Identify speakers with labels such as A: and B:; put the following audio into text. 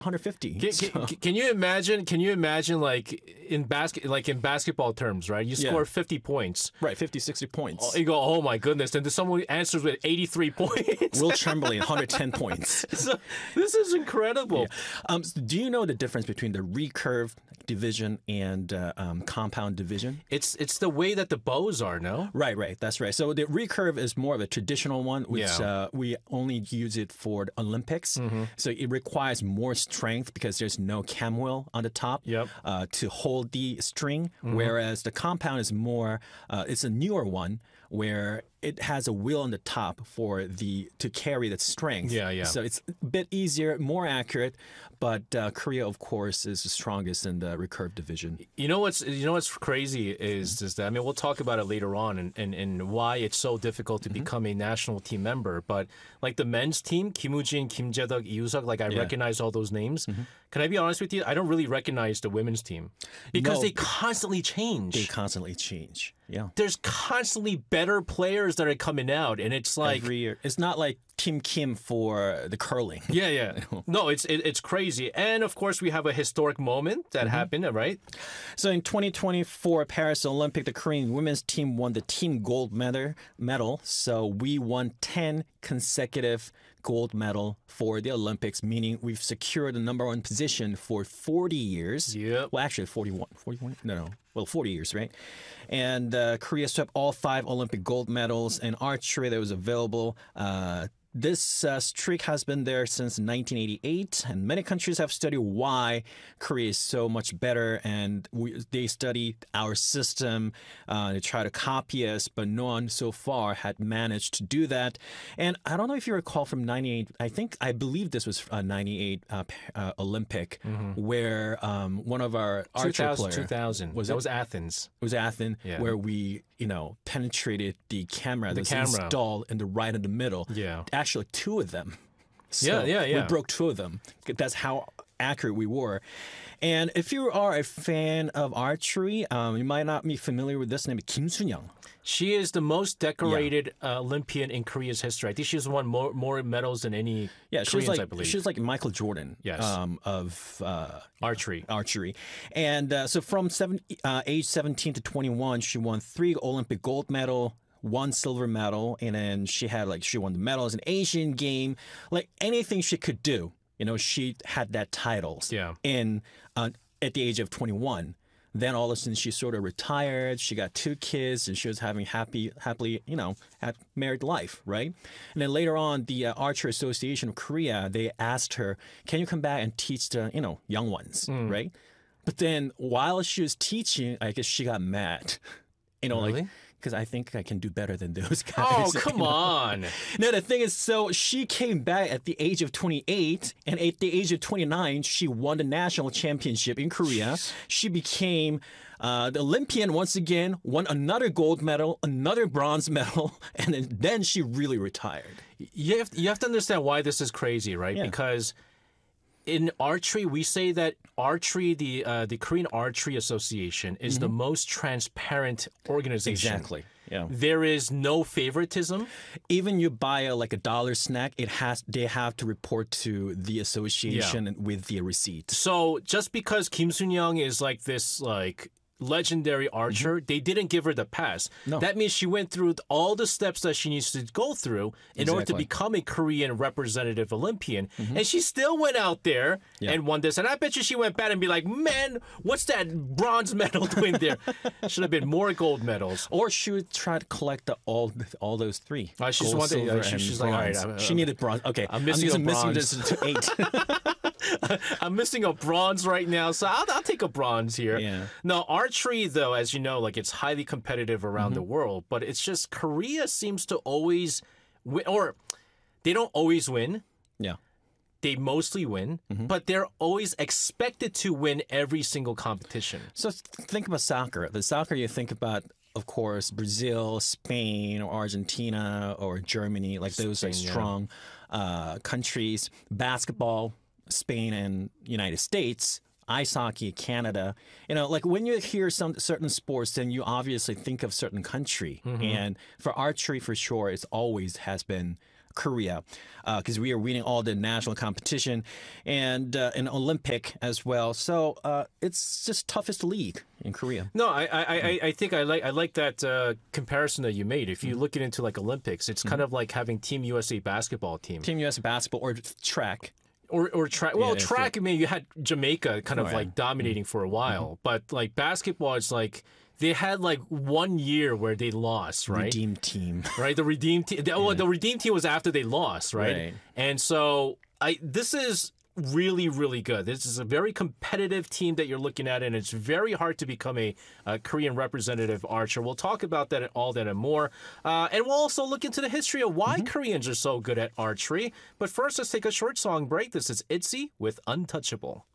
A: 150.
B: Can you imagine? Can you imagine like in basketball terms, right? You score 50 points,
A: right? 50, 60 points.
B: You go, oh my goodness! And then someone answers with 83 points.
A: Will Chamberlain, 110 points.
B: So, this is incredible.
A: So do you know the difference between the recurve division and compound division?
B: It's the way that the bows are, no?
A: Right. That's right. So the recurve is more of a traditional one, which we only use it for the Olympics. So it requires more strength because there's no cam wheel on the top to hold the string, whereas the compound is more, it's a newer one where it has a wheel on the top to carry that strength. So it's a bit easier, more accurate, but Korea, of course, is the strongest in the recurve division. You know
B: what's crazy is that, I mean, we'll talk about it later on and why it's so difficult to become a national team member. But like the men's team, Kim Woo-jin, Kim Jae-deok, Lee Woo-seok, like I recognize all those names. Can I be honest with you? I don't really recognize the women's team because they constantly change.
A: Yeah.
B: There's constantly better players that are coming out, and it's like
A: every year. It's not like Team Kim for the curling.
B: No, it's crazy. And of course, we have a historic moment that happened, right?
A: So in 2024 Paris Olympic, the Korean women's team won the team gold medal. So we won 10 consecutive gold medal for the Olympics, meaning we've secured the number one position for 40 years. Well, actually 41. No. Well, 40 years, right? And Korea swept all 5 Olympic gold medals and archery that was available. This streak has been there since 1988, and many countries have studied why Korea is so much better, and they study our system. They try to copy us, but no one so far had managed to do that. And I don't know if you recall from 98, I believe this was 98 Olympic, where one of our archer players...
B: 2000. That was Athens.
A: It was Athens, where we, penetrated the camera that was installed in the right in the middle. Actually 2 of them. So we broke 2 of them. That's how accurate we were. And if you are a fan of archery, you might not be familiar with this name, Kim Sun-young.
B: She is the most decorated Olympian in Korea's history. I think she's won more medals than any Koreans, I believe.
A: She's like Michael Jordan of
B: archery.
A: And so from age 17 to 21, she won 3 Olympic gold medal, 1 silver medal, and then she won the medals in Asian game, like anything she could do. She had that titles in at the age of 21. Then all of a sudden she sort of retired. She got 2 kids and she was having happily, had married life, right? And then later on, the Archer Association of Korea, they asked her, "Can you come back and teach the young ones?" Right? But then while she was teaching, I guess she got mad.
B: Really?
A: Because I think I can do better than those guys.
B: Oh, come on.
A: No, the thing is, so she came back at the age of 28, and at the age of 29, she won the national championship in Korea. Jeez. She became the Olympian once again, won another gold medal, another bronze medal, and then she really retired.
B: You have to understand why this is crazy, right? Because in archery, we say that archery, the Korean Archery Association, is the most transparent organization.
A: Exactly. Yeah.
B: There is no favoritism.
A: Even you buy a $1 snack, they have to report to the association with the receipt.
B: So just because Kim Sun-young is like this legendary archer, they didn't give her the pass.
A: No.
B: That means she went through all the steps that she needs to go through in order to become a Korean representative Olympian. And she still went out there and won this. And I bet you she went back and be like, man, what's that bronze medal doing there? Should have been more gold medals.
A: Or she would try to collect all those 3.
B: She's
A: gold, silver,
B: she's like, all right.
A: She needed bronze. Okay,
B: I'm missing
A: this to 8.
B: I'm missing a bronze right now, so I'll take a bronze here.
A: Yeah.
B: No, archery, though, as you know, it's highly competitive around the world, but it's just Korea seems to always win, or they don't always win.
A: Yeah.
B: They mostly win, but they're always expected to win every single competition.
A: So think about soccer. The soccer you think about, of course, Brazil, Spain, or Argentina, or Germany, those are strong countries. Basketball, Spain and United States. Ice hockey, Canada. When you hear certain sports, then you obviously think of certain country. And for archery, for sure, it always has been Korea, because we are winning all the national competition and an Olympic as well. So it's just toughest league in Korea.
B: No, I think I like that comparison that you made. If you look it into like Olympics, it's kind of like having Team USA basketball team.
A: Team US basketball or track.
B: Or track. Well,
A: Yeah,
B: track, I mean, you had Jamaica kind of
A: Right.
B: like dominating for a while. But like basketball, it's like they had like 1 year where they lost, right?
A: Redeem team.
B: Right? The redeem team. The redeem team was after they lost, right?
A: Right.
B: And so this is really, really good. This is a very competitive team that you're looking at, and it's very hard to become a Korean representative archer. We'll talk about that all that and more. And we'll also look into the history of why Koreans are so good at archery. But first, let's take a short song break. This is ITZY with Untouchable.